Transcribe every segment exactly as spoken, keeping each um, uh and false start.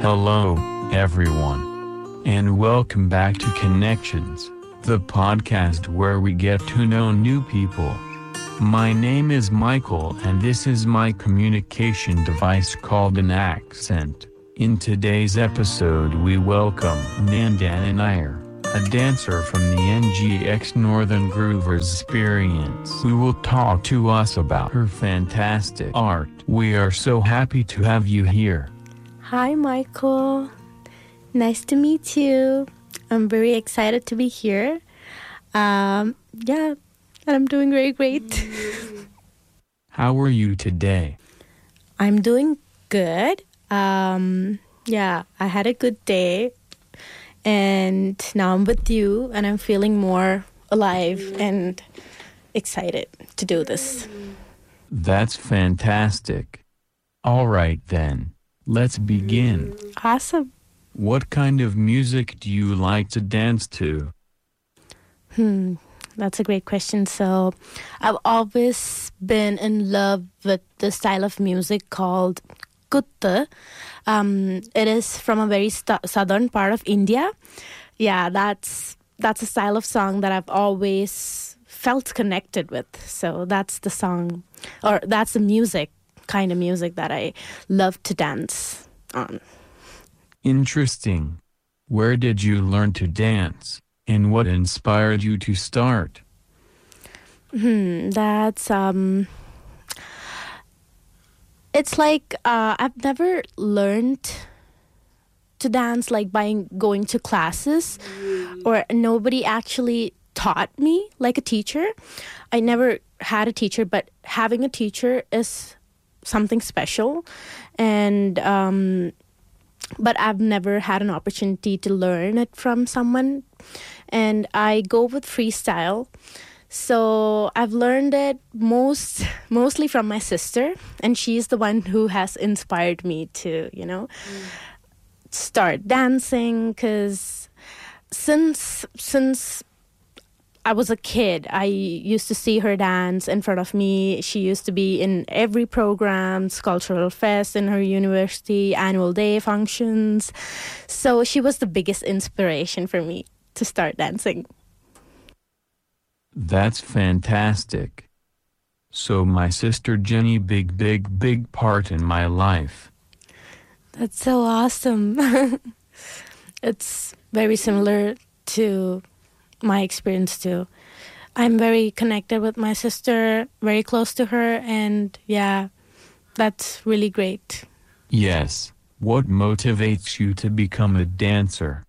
Hello, everyone. And welcome back to Connections, the podcast where we get to know new people. My name is Michael and this is my communication device called an accent. In today's episode we welcome Nandan Nair, a dancer from the N G X Northern Groovers Experience, who will talk to us about her fantastic art. We are so happy to have you here. Hi, Michael. Nice to meet you. I'm very excited to be here. Um, yeah, and I'm doing very great. How are you today? I'm doing good. Um, yeah, I had a good day. And now I'm with you, and I'm feeling more alive and excited to do this. That's fantastic. All right then, let's begin. Awesome. What kind of music do you like to dance to? Hmm, that's a great question. So, I've always been in love with the style of music called Kuttu. Um, it is from a very st- southern part of India. Yeah, that's that's a style of song that I've always felt connected with. So that's the song, or that's the music, kind of music that I love to dance on. Interesting. Where did you learn to dance, and what inspired you to start? Hmm, that's um. It's like uh, I've never learned to dance like by going to classes, or nobody actually taught me like a teacher. I never had a teacher, but having a teacher is something special. And um, but I've never had an opportunity to learn it from someone. And I go with freestyle. So I've learned it most mostly from my sister, and she's the one who has inspired me to, you know, mm. start dancing. Because since since I was a kid, I used to see her dance in front of me. She used to be in every program, cultural fest in her university, annual day functions. So she was the biggest inspiration for me to start dancing. That's fantastic. So my sister Jenny, big, big, big part in my life. That's so awesome. It's very similar to my experience too. I'm very connected with my sister, very close to her, and yeah, that's really great. Yes. What motivates you to become a dancer?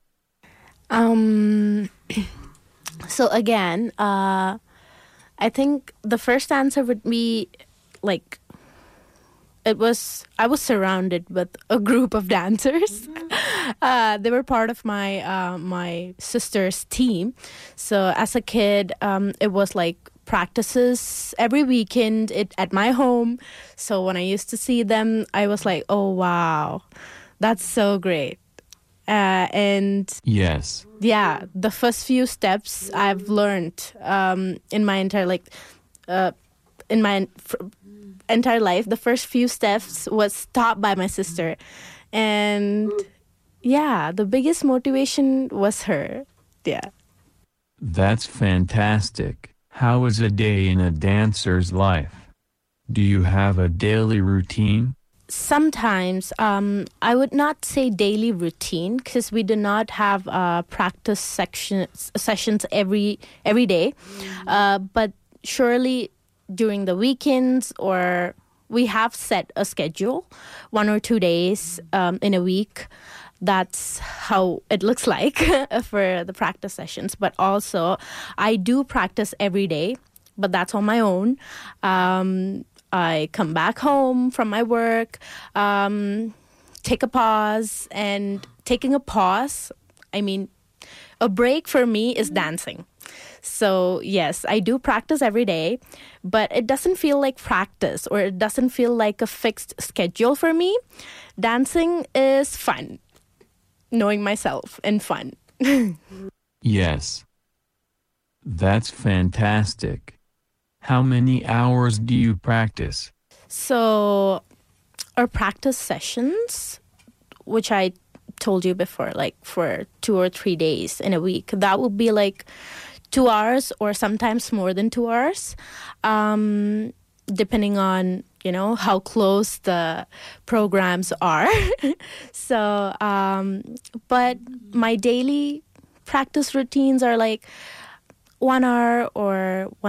Um... So again, uh, I think the first answer would be like, it was, I was surrounded with a group of dancers. Mm-hmm. Uh, they were part of my uh, my sister's team. So as a kid, um, it was like practices every weekend it, at my home. So when I used to see them, I was like, oh, wow, that's so great. Uh, and yes, yeah, the first few steps I've learned um, in my entire like uh, in my f- entire life. The first few steps was taught by my sister, and yeah, the biggest motivation was her. Yeah, that's fantastic. How is a day in a dancer's life? Do you have a daily routine? Sometimes um, I would not say daily routine, because we do not have uh, practice sections sessions every every day. Mm-hmm. Uh, but surely during the weekends, or we have set a schedule, one or two days um, in a week. That's how it looks like for the practice sessions. But also, I do practice every day, but that's on my own. Um, I come back home from my work, um, take a pause, and taking a pause, I mean, a break for me is dancing. So yes, I do practice every day, but it doesn't feel like practice, or it doesn't feel like a fixed schedule for me. Dancing is fun, knowing myself, and fun. Yes. That's fantastic. How many hours do you practice? So our practice sessions, which I told you before, like for two or three days in a week. That would be like two hours or sometimes more than two hours, um, depending on, you know, how close the programs are. so, um, but my daily practice routines are like one hour or